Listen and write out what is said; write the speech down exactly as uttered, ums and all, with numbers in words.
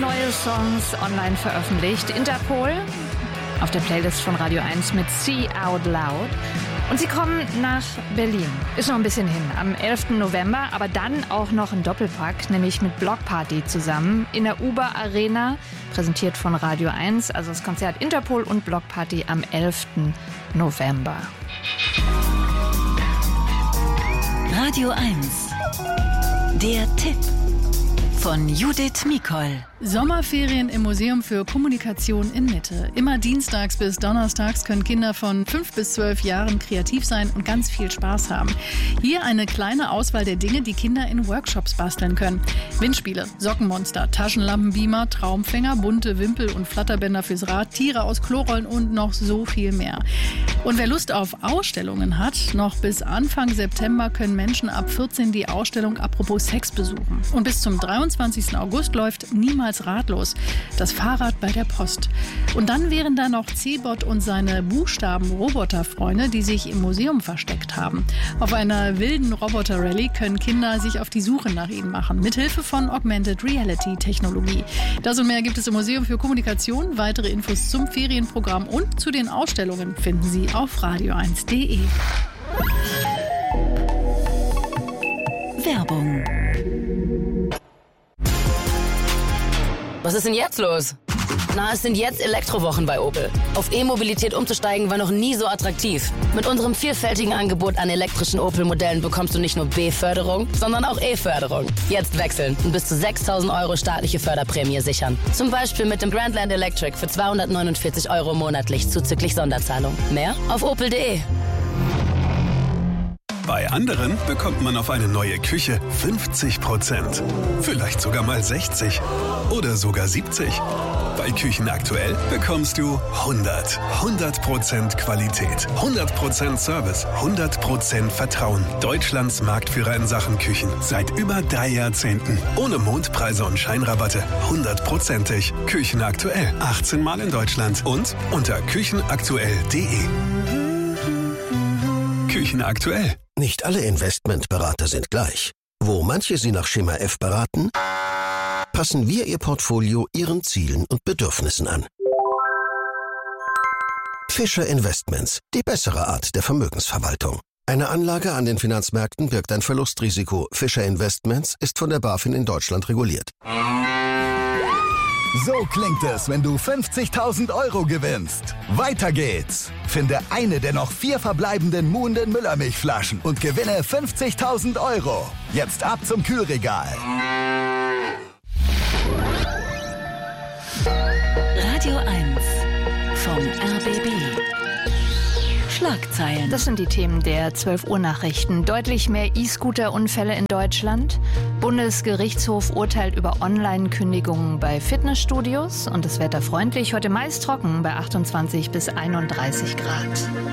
neue Songs online veröffentlicht. Interpol auf der Playlist von Radio eins mit See Out Loud. Und sie kommen nach Berlin. Ist noch ein bisschen hin, am elften November, aber dann auch noch ein Doppelpack, nämlich mit Block Party zusammen in der Uber Arena, präsentiert von Radio eins. Also das Konzert Interpol und Block Party am elften November. Radio eins. Der Tipp von Judith Mikol. Sommerferien im Museum für Kommunikation in Mitte. Immer dienstags bis donnerstags können Kinder von fünf bis zwölf Jahren kreativ sein und ganz viel Spaß haben. Hier eine kleine Auswahl der Dinge, die Kinder in Workshops basteln können. Windspiele, Sockenmonster, Taschenlampenbeamer, Traumfänger, bunte Wimpel und Flatterbänder fürs Rad, Tiere aus Klorollen und noch so viel mehr. Und wer Lust auf Ausstellungen hat, noch bis Anfang September können Menschen ab vierzehn die Ausstellung Apropos Sex besuchen. Und bis zum dreiundzwanzigsten August läuft Niemals ratlos. Das Fahrrad bei der Post. Und dann wären da noch C-Bot und seine Buchstaben-Roboter-Freunde, die sich im Museum versteckt haben. Auf einer wilden Roboter-Rallye können Kinder sich auf die Suche nach ihnen machen. Mithilfe von Augmented Reality-Technologie. Das und mehr gibt es im Museum für Kommunikation. Weitere Infos zum Ferienprogramm und zu den Ausstellungen finden Sie auf radio eins punkt de. Werbung. Was ist denn jetzt los? Na, es sind jetzt Elektrowochen bei Opel. Auf E-Mobilität umzusteigen war noch nie so attraktiv. Mit unserem vielfältigen Angebot an elektrischen Opel-Modellen bekommst du nicht nur B-Förderung, sondern auch E-Förderung. Jetzt wechseln und bis zu sechstausend Euro staatliche Förderprämie sichern. Zum Beispiel mit dem Grandland Electric für zweihundertneunundvierzig Euro monatlich zuzüglich Sonderzahlung. Mehr auf opel punkt de. Bei anderen bekommt man auf eine neue Küche fünfzig Prozent. Vielleicht sogar mal sechzig oder sogar siebzig. Bei Küchen aktuell bekommst du hundert. hundert Prozent Qualität, hundert Prozent Service, hundert Prozent Vertrauen. Deutschlands Marktführer in Sachen Küchen. Seit über drei Jahrzehnten. Ohne Mondpreise und Scheinrabatte. hundertprozentig. Küchen aktuell. achtzehn Mal in Deutschland und unter küchenaktuell punkt de. Küchen aktuell. Nicht alle Investmentberater sind gleich. Wo manche Sie nach Schema F beraten, passen wir Ihr Portfolio Ihren Zielen und Bedürfnissen an. Fischer Investments, die bessere Art der Vermögensverwaltung. Eine Anlage an den Finanzmärkten birgt ein Verlustrisiko. Fischer Investments ist von der BaFin in Deutschland reguliert. So klingt es, wenn du fünfzigtausend Euro gewinnst. Weiter geht's. Finde eine der noch vier verbleibenden muhenden Müllermilchflaschen und gewinne fünfzigtausend Euro. Jetzt ab zum Kühlregal. Radio eins vom R B B. Schlagzeilen. Das sind die Themen der zwölf Uhr Nachrichten. Deutlich mehr E-Scooter-Unfälle in Deutschland. Bundesgerichtshof urteilt über Online-Kündigungen bei Fitnessstudios. Und das Wetter freundlich. Heute meist trocken bei achtundzwanzig bis einunddreißig Grad.